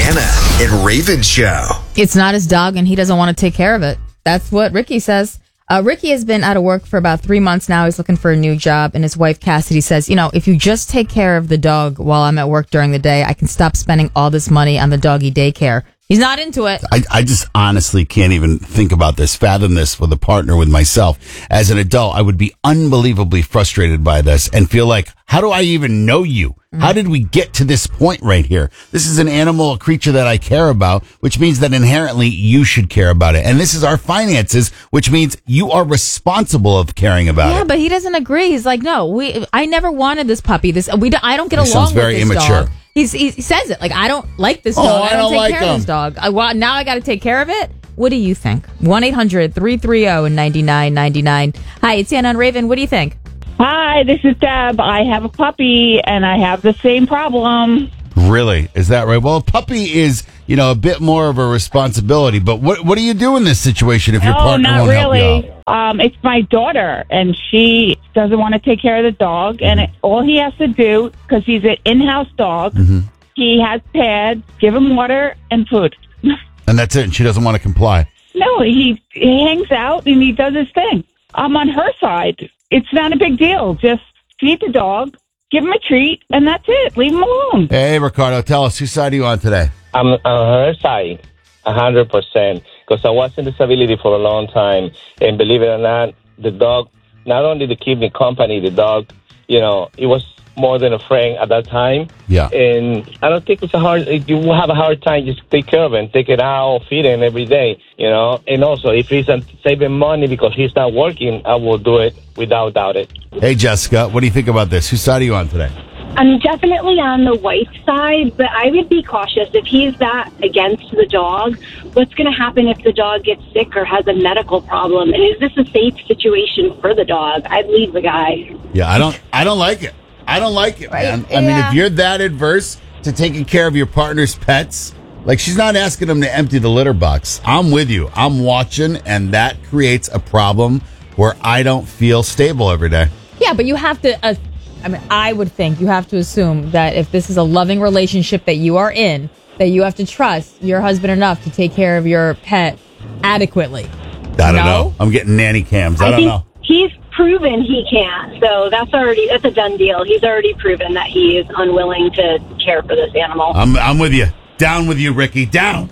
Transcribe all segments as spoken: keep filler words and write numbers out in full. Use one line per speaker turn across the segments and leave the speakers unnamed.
Anna and Raven Show.
It's not his dog, and he doesn't want to take care of it. That's what Ricky says. Uh, Ricky has been out of work for about three months now. He's looking for a new job, and his wife Cassidy says, you know, if you just take care of the dog while I'm at work during the day, I can stop spending all this money on the doggy daycare. He's not into it.
I, I just honestly can't even think about this, fathom this with a partner, with myself. As an adult, I would be unbelievably frustrated by this and feel like, how do I even know you? Mm-hmm. How did we get to this point right here? This is an animal, a creature that I care about, which means that inherently you should care about it. And this is our finances, which means you are responsible of caring about
yeah,
it.
Yeah, but he doesn't agree. He's like, no, we. I never wanted this puppy. This we. I don't get
He
along
sounds very
with this
immature.
dog. He's, he says it like, I don't like this
Oh,
dog.
I
I don't,
don't
take
like
care of
him.
this dog. I, well, now I got to take care of it. What do you think? one eight hundred three three zero nine nine nine nine. Hi, it's Anna and Raven. What do you think?
Hi, this is Deb. I have a puppy, and I have the same problem.
Really? Is that right? Well, a puppy is, you know, a bit more of a responsibility, but what what do you do in this situation if your
oh,
partner
not
won't
really.
help you out?
Um, it's my daughter, and she doesn't want to take care of the dog, and it, all he has to do, because he's an in-house dog,
Mm-hmm.
he has pads, give him water and food.
And that's it, and she doesn't want to comply.
No, he, he hangs out, and he does his thing. I'm on her side. It's not a big deal. Just feed the dog, give him a treat, and that's it. Leave him alone.
Hey, Ricardo, tell us, whose side are you on today?
I'm on her side, one hundred percent, because I was in disability for a long time. And believe it or not, the dog, not only to keep me company, the dog, you know, it was more than a friend at that time.
Yeah.
And I don't think it's a hard, you will have a hard time just take care of him, take it out, feed him every day, you know. And also, if he's saving money because he's not working, I will do it without doubt it.
Hey, Jessica, what do you think about this? Whose side are you on today?
I'm definitely on the wife's side, but I would be cautious. If he's that against the dog, what's going to happen if the dog gets sick or has a medical problem? And is this a safe situation for the dog? I'd leave the guy.
Yeah, I don't I don't like it. I don't like it, man.
Right,
I mean,
yeah.
if you're that adverse to taking care of your partner's pets, like she's not asking them to empty the litter box. I'm with you. I'm watching, and that creates a problem where I don't feel stable every day.
Yeah, but you have to, uh, I mean, I would think you have to assume that if this is a loving relationship that you are in, that you have to trust your husband enough to take care of your pet adequately.
I don't
No?
know. I'm getting nanny cams. I,
I
don't
think
know.
he's proven he can't. So that's already, that's a done deal. He's already proven that he is unwilling to care for this animal.
I'm I'm with you. Down with you, Ricky. Down.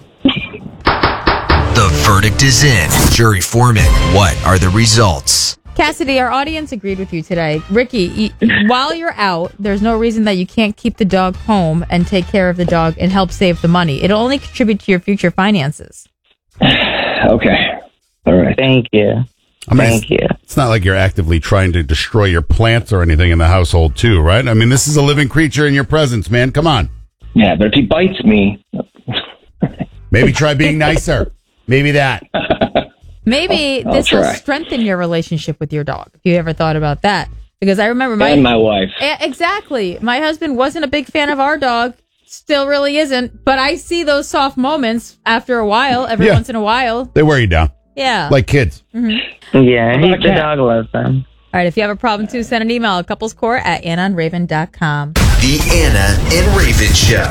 The verdict is in. Jury foreman, what are the results?
Cassidy, our audience agreed with you today. Ricky, y- while you're out, there's no reason that you can't keep the dog home and take care of the dog and help save the money. It'll only contribute to your future finances.
Okay. All right. Thank you.
I mean,
Thank
it's,
you.
it's not like you're actively trying to destroy your plants or anything in the household, too, right? I mean, this is a living creature in your presence, man. Come on.
Yeah, but if he bites me.
Maybe try being nicer. Maybe that.
Maybe
I'll
this will
try.
strengthen your relationship with your dog. If you ever thought about that. Because I remember my...
And my wife.
Eh, Exactly. My husband wasn't a big fan of our dog. Still really isn't. But I see those soft moments after a while, every
Yeah.
once in a while.
They wear you down.
Yeah.
Like kids.
Mm-hmm.
Yeah, he, the dog loves them.
All right. If you have a problem, too, send an email at couplescore at anna and raven dot com.
The Anna and Raven Show.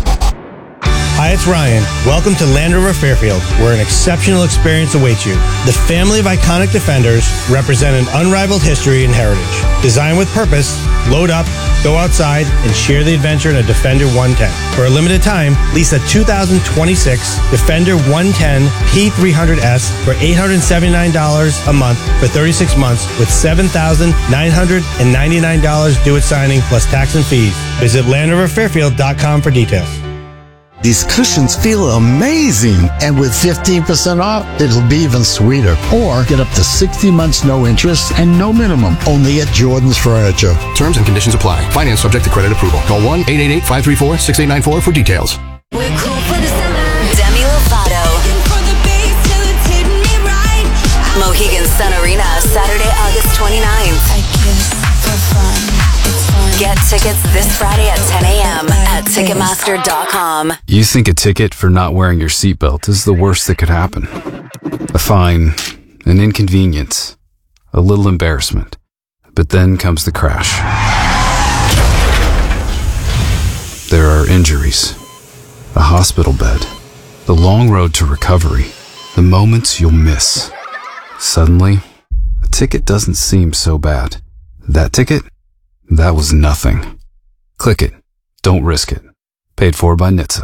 Hi, it's Ryan. Welcome to Land Rover Fairfield, where an exceptional experience awaits you. The family of iconic Defenders represent an unrivaled history and heritage. Designed with purpose, load up, go outside, and share the adventure in a Defender one ten. For a limited time, lease a two thousand twenty-six Defender one ten P three hundred S for eight hundred seventy-nine dollars a month for thirty-six months with seven thousand nine hundred ninety-nine dollars due at signing plus tax and fees. Visit land rover fairfield dot com for details.
These cushions feel amazing. And with fifteen percent off, it'll be even sweeter. Or get up to sixty months no interest and no minimum. Only at Jordan's Furniture.
Terms and conditions apply. Finance subject to credit approval. Call one eight eight eight, five three four, six eight nine four for details.
We're cool for the summer. Demi Lovato. For the bass till it's hitting me right. Mohegan Sun Arena, Saturday, August twenty-ninth. I kiss for fun. It's fun. Get tickets this Friday at ten a.m. at Ticketmaster dot com.
You think a ticket for not wearing your seatbelt is the worst that could happen. A fine, an inconvenience, a little embarrassment. But then comes the crash. There are injuries. a hospital bed, the long road to recovery, the moments you'll miss. Suddenly, a ticket doesn't seem so bad. That ticket? That was nothing. Click it. Don't risk it. Paid for by N H T S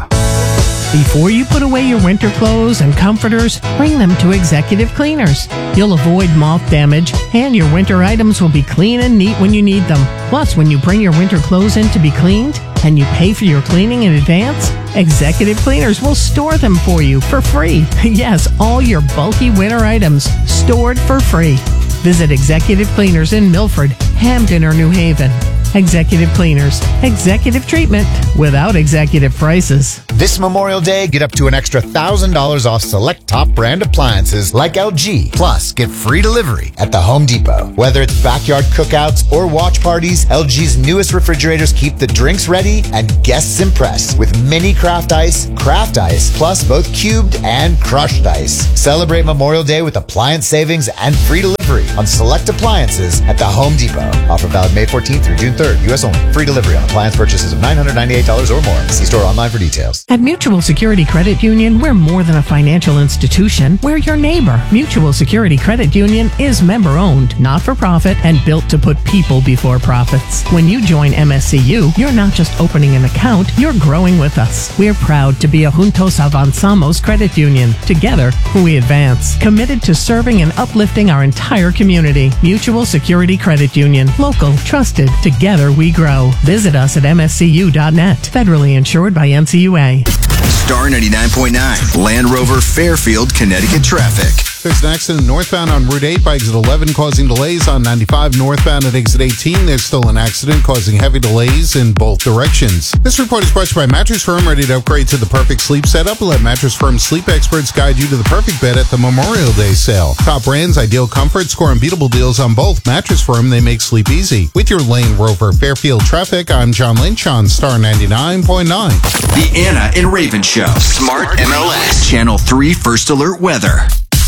A.
Before you put away your winter clothes and comforters, bring them to Executive Cleaners. You'll avoid moth damage, and your winter items will be clean and neat when you need them. Plus, when you bring your winter clothes in to be cleaned, and you pay for your cleaning in advance, Executive Cleaners will store them for you for free. Yes, all your bulky winter items stored for free. Visit Executive Cleaners in Milford, Hamden, or New Haven. Executive Cleaners. Executive treatment without executive prices.
This Memorial Day, get up to an extra one thousand dollars off select top brand appliances like L G. Plus, get free delivery at the Home Depot. Whether it's backyard cookouts or watch parties, L G's newest refrigerators keep the drinks ready and guests impressed with mini craft ice, craft ice, plus both cubed and crushed ice. Celebrate Memorial Day with appliance savings and free delivery on select appliances at the Home Depot. Offer valid May fourteenth through June third, U S only. Free delivery on appliance purchases of nine hundred ninety-eight dollars or more. See store online for details.
At Mutual Security Credit Union, we're more than a financial institution. We're your neighbor. Mutual Security Credit Union is member-owned, not-for-profit, and built to put people before profits. When you join M S C U, you're not just opening an account, you're growing with us. We're proud to be a Juntos Avanzamos credit union. Together, we advance. Committed to serving and uplifting our entire community. Mutual Security Credit Union. Local, trusted. Together we grow. Visit us at M S C U dot net. Federally insured by N C U A.
Star ninety-nine point nine, Land Rover Fairfield, Connecticut traffic.
There's an accident northbound on Route eight by exit eleven causing delays on ninety-five northbound at exit eighteen. There's still an accident causing heavy delays in both directions. This report is brought to you by Mattress Firm, ready to upgrade to the perfect sleep setup. Let Mattress Firm sleep experts guide you to the perfect bed at the Memorial Day sale. Top brands, ideal comfort, score unbeatable deals on both. Mattress Firm, they make sleep easy. With your Land Rover Fairfield traffic, I'm John Lynch on Star ninety-nine point nine.
The Anna and Raven Show. Smart M L S. Channel three First Alert Weather.